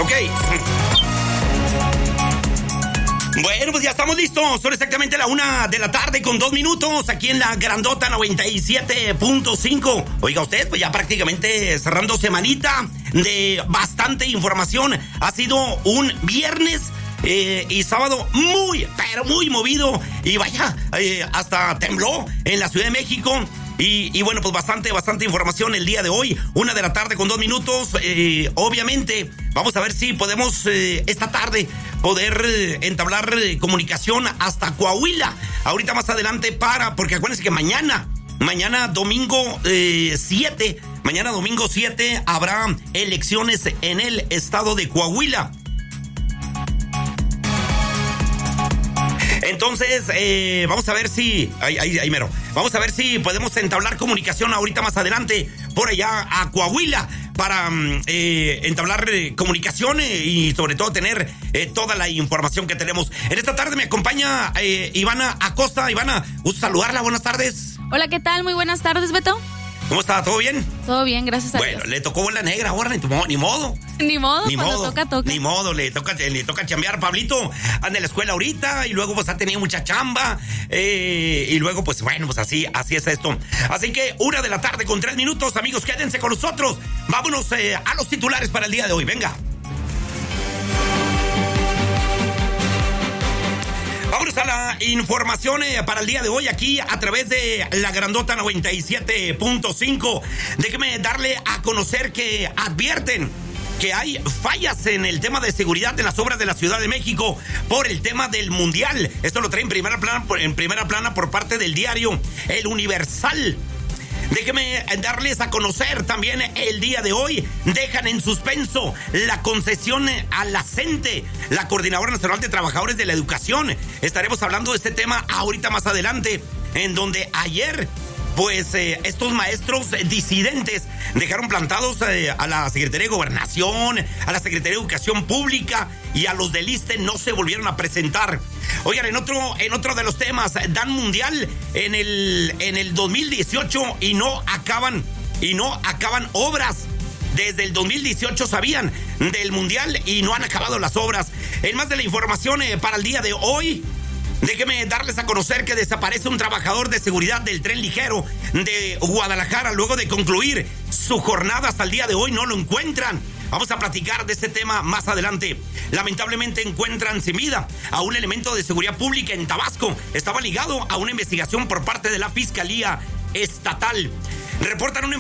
Ok. Bueno, pues ya estamos listos. Son exactamente la 1:00 con 2 minutos aquí en la Grandota 97.5. Oiga usted, pues ya prácticamente cerrando semanita de bastante información. Ha sido un viernes y sábado muy, pero muy movido. Y vaya, hasta tembló en la Ciudad de México. Y bueno, pues bastante información el día de hoy. 1:00 con 2 minutos. Obviamente, vamos a ver si podemos esta tarde poder entablar comunicación hasta Coahuila. Ahorita más adelante porque acuérdense que mañana domingo 7, habrá elecciones en el estado de Coahuila. Entonces, vamos a ver si... Ahí mero. Vamos a ver si podemos entablar comunicación ahorita más adelante por allá a Coahuila para entablar comunicación y sobre todo tener toda la información que tenemos. En esta tarde me acompaña Ivana Acosta. Ivana, gusto saludarla. Buenas tardes. Hola, ¿qué tal? Muy buenas tardes, Beto. ¿Cómo está? ¿Todo bien? Todo bien, gracias a Dios. Bueno, le tocó bola negra ahora, ni modo. Ni modo, toca. Ni modo, le toca chambear. Pablito anda en la escuela ahorita y luego pues ha tenido mucha chamba y luego pues bueno, pues así es esto. Así que 1:00 con 3 minutos, amigos, quédense con nosotros. Vámonos a los titulares para el día de hoy, venga. Vámonos a la información para el día de hoy aquí a través de la Grandota 97.5. Déjeme darle a conocer que advierten que hay fallas en el tema de seguridad en las obras de la Ciudad de México por el tema del Mundial. Esto lo trae en primera plana por parte del diario El Universal. Déjeme darles a conocer también el día de hoy. Dejan en suspenso la concesión a la CENTE, la Coordinadora Nacional de Trabajadores de la Educación. Estaremos hablando de este tema ahorita más adelante, en donde ayer, pues, estos maestros disidentes dejaron plantados a la Secretaría de Gobernación, a la Secretaría de Educación Pública y a los del ISSSTE no se volvieron a presentar. Oigan, en otro de los temas, dan mundial en el 2018 y no acaban obras. Desde el 2018 sabían del mundial y no han acabado las obras. En más de la información para el día de hoy, déjenme darles a conocer que desaparece un trabajador de seguridad del tren ligero de Guadalajara luego de concluir su jornada. Hasta el día de hoy no lo encuentran. Vamos a platicar de este tema más adelante. Lamentablemente encuentran sin vida a un elemento de seguridad pública en Tabasco. Estaba ligado a una investigación por parte de la Fiscalía Estatal. Reportan una